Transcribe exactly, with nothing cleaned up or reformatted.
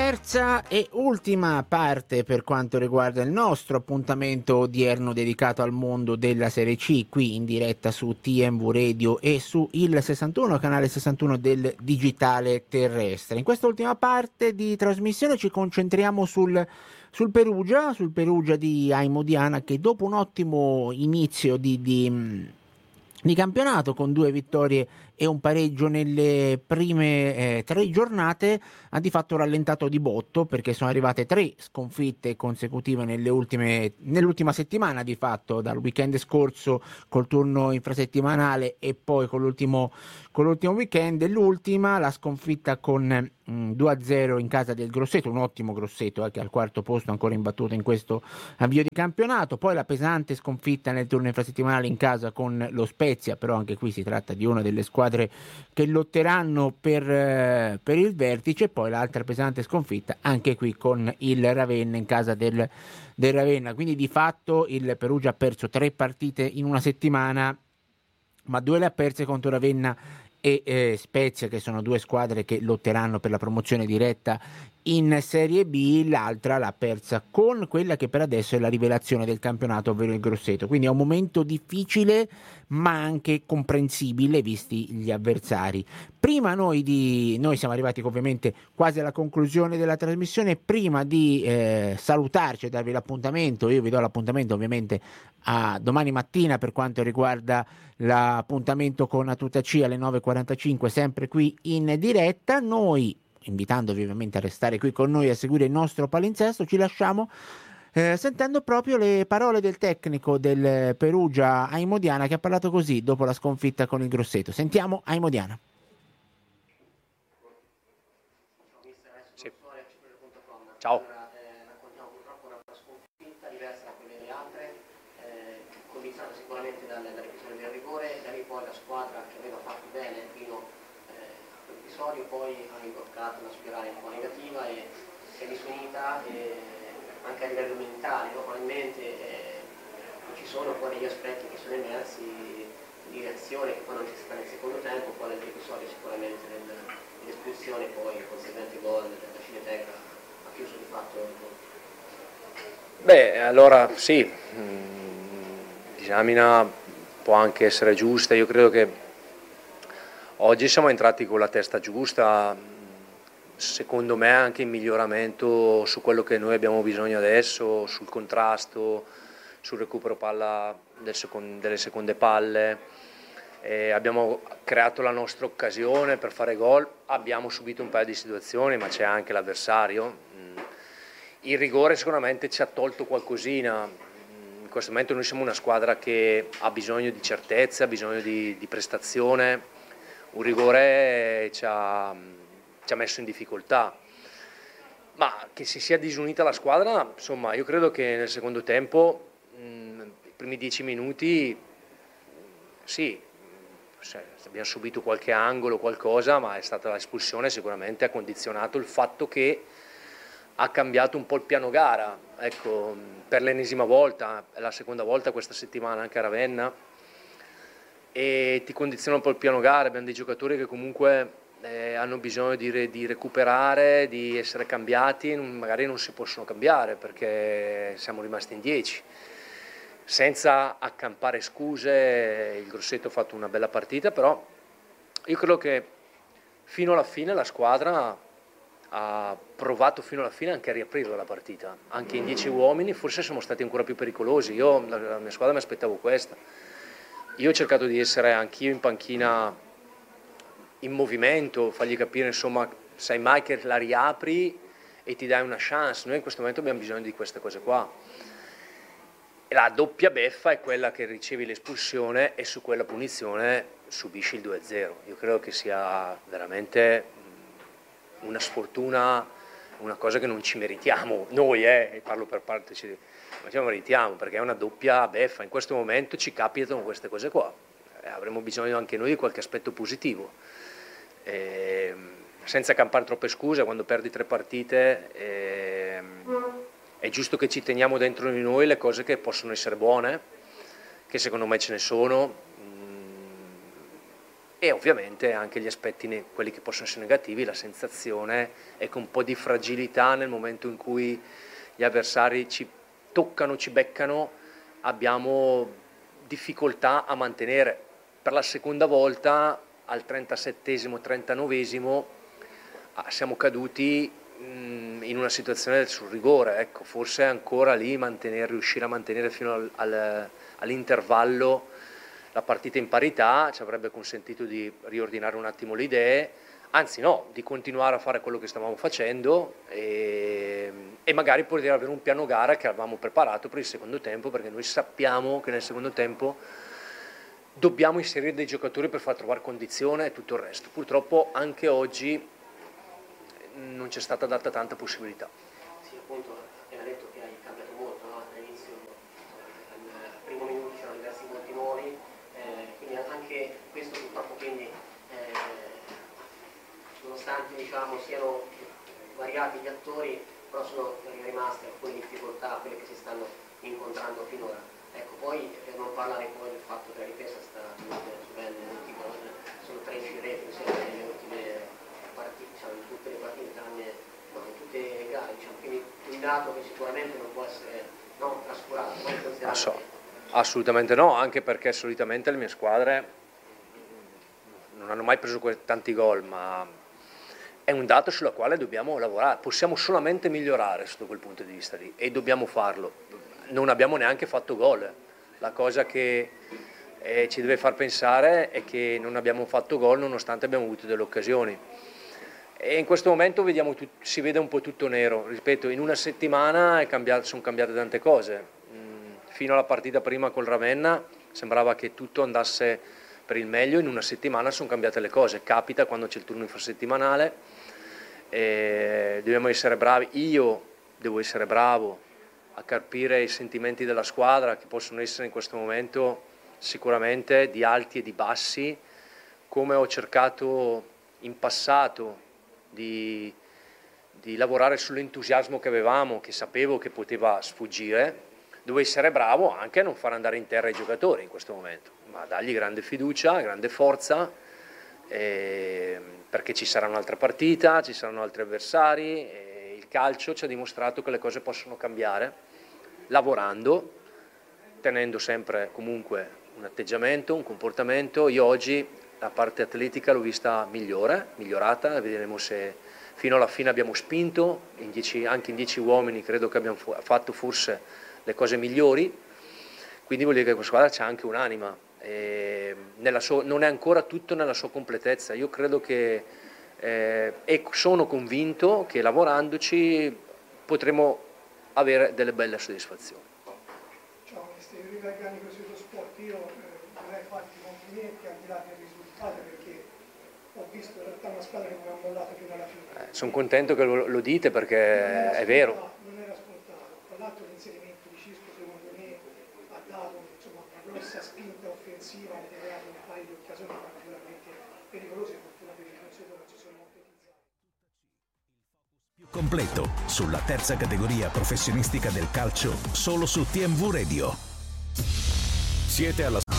Terza e ultima parte per quanto riguarda il nostro appuntamento odierno dedicato al mondo della Serie C, qui in diretta su T M V Radio e su il sessantuno, canale sessantuno del digitale terrestre. In questa ultima parte di trasmissione ci concentriamo sul, sul Perugia, sul Perugia di Aimo Diana, che dopo un ottimo inizio di, di, di campionato con due vittorie e un pareggio nelle prime eh, tre giornate ha di fatto rallentato di botto, perché sono arrivate tre sconfitte consecutive nelle ultime, nell'ultima settimana, di fatto dal weekend scorso col turno infrasettimanale e poi con l'ultimo, con l'ultimo weekend. L'ultima la sconfitta con mh, due a zero in casa del Grosseto, un ottimo Grosseto eh, che è al quarto posto ancora imbattuto in questo avvio di campionato. Poi la pesante sconfitta nel turno infrasettimanale in casa con lo Spezia, però anche qui si tratta di una delle squadre che lotteranno per, eh, per il vertice. Poi l'altra pesante sconfitta anche qui con il Ravenna in casa del, del Ravenna. Quindi di fatto il Perugia ha perso tre partite in una settimana, ma due le ha perse contro Ravenna e eh, Spezia, che sono due squadre che lotteranno per la promozione diretta in Serie B. L'altra l'ha persa con quella che per adesso è la rivelazione del campionato, ovvero il Grosseto. Quindi è un momento difficile ma anche comprensibile visti gli avversari. Prima noi di noi siamo arrivati ovviamente quasi alla conclusione della trasmissione. Prima di eh, salutarci e darvi l'appuntamento, io vi do l'appuntamento ovviamente a domani mattina per quanto riguarda l'appuntamento con A Tutta C alle nove e quarantacinque, sempre qui in diretta. Noi, invitandovi ovviamente a restare qui con noi a seguire il nostro palinsesto, ci lasciamo eh, sentendo proprio le parole del tecnico del Perugia Aimo Diana, che ha parlato così dopo la sconfitta con il Grosseto. Sentiamo Aimo Diana. Sì. Ciao. Sicuramente dall'episodio del rigore, da lì poi la squadra che aveva fatto bene fino eh, a quell'episodio poi ha imboccato una spirale un po' negativa e si è disunita e anche a livello mentale, no? Probabilmente eh, non ci sono poi degli aspetti che sono emersi di reazione che poi non c'è stata nel secondo tempo, poi nell'episodio sicuramente dell'espulsione, poi il conseguente gol della Cineteca ha chiuso di fatto il gol. Beh, allora sì. Mm. Disamina può anche essere giusta, io credo che oggi siamo entrati con la testa giusta, secondo me anche in miglioramento su quello che noi abbiamo bisogno adesso, sul contrasto, sul recupero palla del second- delle seconde palle. E abbiamo creato la nostra occasione per fare gol, abbiamo subito un paio di situazioni, ma c'è anche l'avversario. Il rigore sicuramente ci ha tolto qualcosina. In questo momento noi siamo una squadra che ha bisogno di certezza, ha bisogno di, di prestazione. Un rigore ci ha, ci ha messo in difficoltà, ma che si sia disunita la squadra, insomma, io credo che nel secondo tempo, mh, i primi dieci minuti, sì, abbiamo subito qualche angolo, qualcosa, ma è stata l'espulsione sicuramente ha condizionato il fatto che ha cambiato un po' il piano gara, ecco, per l'ennesima volta, è la seconda volta questa settimana anche a Ravenna, e ti condiziona un po' il piano gara. Abbiamo dei giocatori che comunque eh, hanno bisogno di, re, di recuperare, di essere cambiati, magari non si possono cambiare perché siamo rimasti in dieci. Senza accampare scuse, il Grosseto ha fatto una bella partita, però io credo che fino alla fine la squadra ha provato fino alla fine anche a riaprirla la partita, anche in dieci uomini forse siamo stati ancora più pericolosi. Io, la, la mia squadra mi aspettavo questa, io ho cercato di essere anch'io in panchina in movimento, fargli capire insomma, sai mai che la riapri e ti dai una chance. Noi in questo momento abbiamo bisogno di queste cose qua. E la doppia beffa è quella che ricevi l'espulsione e su quella punizione subisci il due a zero. Io credo che sia veramente una sfortuna, una cosa che non ci meritiamo noi, eh, parlo per parte, ci, non ci meritiamo perché è una doppia beffa. In questo momento ci capitano queste cose qua, eh, avremo bisogno anche noi di qualche aspetto positivo, eh, senza campare troppe scuse. Quando perdi tre partite eh, è giusto che ci teniamo dentro di noi le cose che possono essere buone, che secondo me ce ne sono. e ovviamente anche gli aspetti, ne- quelli che possono essere negativi, la sensazione è che un po' di fragilità nel momento in cui gli avversari ci toccano, ci beccano, abbiamo difficoltà a mantenere. Per la seconda volta, al trentasettesimo, trentanovesimo, ah, siamo caduti mh, in una situazione sul rigore, ecco, forse ancora lì mantenere, riuscire a mantenere fino al, al, all'intervallo la partita in parità ci avrebbe consentito di riordinare un attimo le idee, anzi no, di continuare a fare quello che stavamo facendo e, e magari poter avere un piano gara che avevamo preparato per il secondo tempo, perché noi sappiamo che nel secondo tempo dobbiamo inserire dei giocatori per far trovare condizione e tutto il resto. Purtroppo anche oggi non c'è stata data tanta possibilità. Sì, appunto, appena detto che hai cambiato molto, no? All'inizio, al primo minuto c'erano diversi volti nuovi, eh, quindi anche questo purtroppo quindi eh, nonostante diciamo siano variati gli attori, però sono rimaste alcune difficoltà, quelle che si stanno incontrando finora. Ecco, poi per non parlare poi del fatto che la difesa sta subendo l'ultimo, sono tredici reti nelle ultime partite, diciamo, in tutte le partite tranne no, in tutte le gare, diciamo, quindi un dato che sicuramente non può essere no, trascurato, non considerato. So, assolutamente no, anche perché solitamente le mie squadre non hanno mai preso tanti gol, ma è un dato sulla quale dobbiamo lavorare, possiamo solamente migliorare sotto quel punto di vista lì e dobbiamo farlo. Non abbiamo neanche fatto gol, la cosa che eh, ci deve far pensare è che non abbiamo fatto gol nonostante abbiamo avuto delle occasioni e in questo momento vediamo tut- si vede un po' tutto nero, ripeto, in una settimana è cambiato, sono cambiate tante cose, mm, fino alla partita prima col Ravenna sembrava che tutto andasse per il meglio, in una settimana sono cambiate le cose, capita quando c'è il turno infrasettimanale, e dobbiamo essere bravi, io devo essere bravo a capire i sentimenti della squadra che possono essere in questo momento sicuramente di alti e di bassi, come ho cercato in passato di, di lavorare sull'entusiasmo che avevamo, che sapevo che poteva sfuggire. Devo essere bravo anche a non far andare in terra i giocatori in questo momento, ma dargli grande fiducia, grande forza, eh, perché ci sarà un'altra partita, ci saranno altri avversari, e il calcio ci ha dimostrato che le cose possono cambiare lavorando, tenendo sempre comunque un atteggiamento, un comportamento. Io oggi la parte atletica l'ho vista migliore, migliorata, vedremo se fino alla fine abbiamo spinto, in dieci, anche in dieci uomini credo che abbiamo fatto forse le cose migliori, quindi vuol dire che questa squadra c'ha anche un'anima, e nella sua, non è ancora tutto nella sua completezza, io credo che eh, e sono convinto che lavorandoci potremo avere delle belle soddisfazioni. Ciao, questi organi così sullo sport, io eh, vorrei farti i complimenti al di là del risultato, perché ho visto in realtà una squadra che non ha mollato fino alla fine. Eh, sono contento che lo, lo dite perché è vero. Non era scontato, tra l'altro l'inserimento di Cisco secondo me ha dato insomma, una grossa spinta offensiva, ha generato un paio di occasioni particolarmente pericolose, fortunatamente i difensori non si sono concretizzati. Più completo sulla terza categoria professionistica del calcio solo su T M V Radio. Siete alla